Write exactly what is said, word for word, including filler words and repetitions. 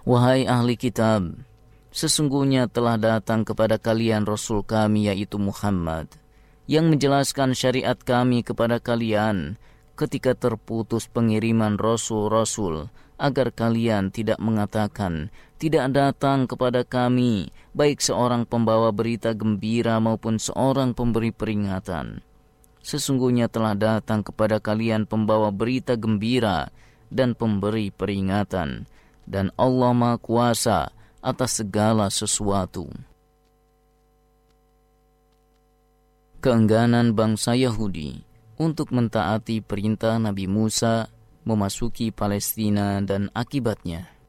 Wahai ahli kitab, sesungguhnya telah datang kepada kalian Rasul kami yaitu Muhammad, yang menjelaskan syariat kami kepada kalian ketika terputus pengiriman Rasul-Rasul, agar kalian tidak mengatakan, tidak datang kepada kami baik seorang pembawa berita gembira maupun seorang pemberi peringatan. Sesungguhnya telah datang kepada kalian pembawa berita gembira dan pemberi peringatan, dan Allah Maha Kuasa atas segala sesuatu. Keengganan bangsa Yahudi untuk mentaati perintah Nabi Musa memasuki Palestina dan akibatnya.